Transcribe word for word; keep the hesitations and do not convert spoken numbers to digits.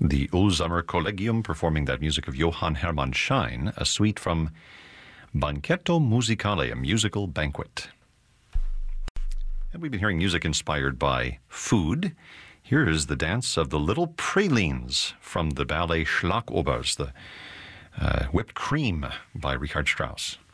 the Ulsamer Collegium performing that music of Johann Hermann Schein, a suite from Banchetto Musicale, a musical banquet. And we've been hearing music inspired by food. Here is the dance of the Little Pralines from the ballet Schlagobers, the uh, whipped cream by Richard Strauss.